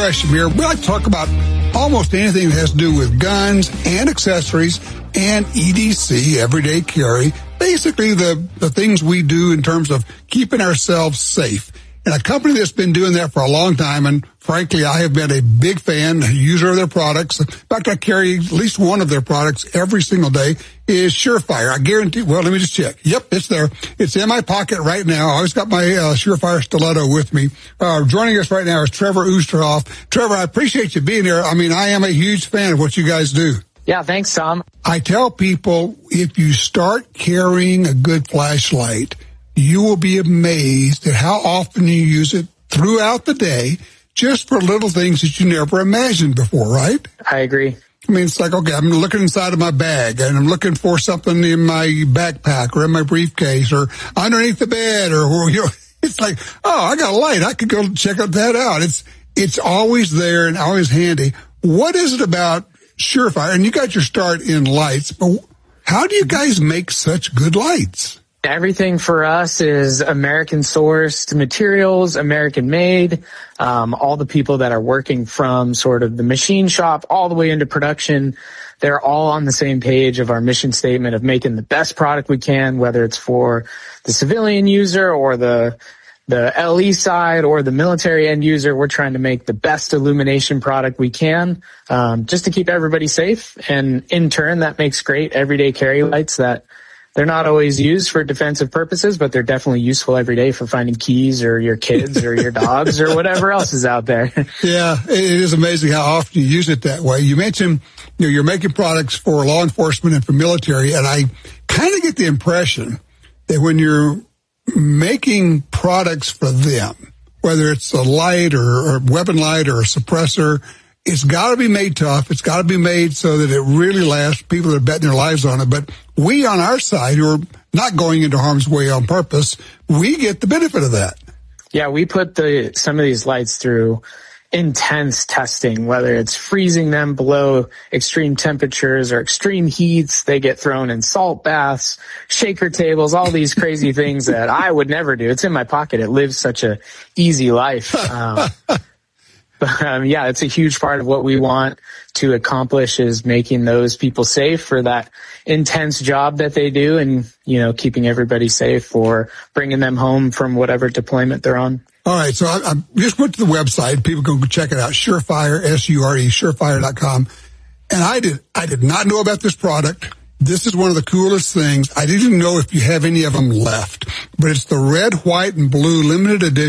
question here. We like to talk about almost anything that has to do with guns and accessories and EDC, everyday carry. Basically, the things we do in terms of keeping ourselves safe. And a company that's been doing that for a long time, and frankly, I have been a big fan, user of their products. In fact, I carry at least one of their products every single day, is Surefire. I guarantee, well, let me just check. Yep, it's there. It's in my pocket right now. I always got my Surefire stiletto with me. Joining us right now is Trevor Oosterhoff. Trevor, I appreciate you being here. I mean, I am a huge fan of what you guys do. Yeah, thanks, Tom. I tell people, if you start carrying a good flashlight, you will be amazed at how often you use it throughout the day, just for little things that you never imagined before, right? I agree. I mean, it's like, okay, I'm looking inside of my bag and I'm looking for something in my backpack or in my briefcase or underneath the bed or, you know, it's like, oh, I got a light. I could go check that out. It's always there and always handy. What is it about Surefire? And you got your start in lights, but how do you guys make such good lights? Everything for us is American sourced materials, American made. All the people that are working from sort of the machine shop all the way into production, they're all on the same page of our mission statement of making the best product we can, whether it's for the civilian user or the LE side or the military end user. We're trying to make the best illumination product we can, just to keep everybody safe. And in turn, that makes great everyday carry lights that they're not always used for defensive purposes, but they're definitely useful every day for finding keys or your kids or your dogs or whatever else is out there. Yeah, it is amazing how often you use it that way. You mentioned, you know, you're making products for law enforcement and for military, and I kind of get the impression that when you're making products for them, whether it's a light or a weapon light or a suppressor, it's got to be made tough. It's got to be made so that it really lasts. People are betting their lives on it. But we on our side, who are not going into harm's way on purpose, we get the benefit of that. Yeah, we put some of these lights through intense testing, whether it's freezing them below extreme temperatures or extreme heats. They get thrown in salt baths, shaker tables, all these crazy things that I would never do. It's in my pocket. It lives such a easy life. But yeah, it's a huge part of what we want to accomplish is making those people safe for that intense job that they do and, you know, keeping everybody safe or bringing them home from whatever deployment they're on. All right. So I just went to the website. People can go check it out. Surefire, S-U-R-E, surefire.com. And I did not know about this product. This is one of the coolest things. I didn't know if you have any of them left, but it's the red, white, and blue limited edition.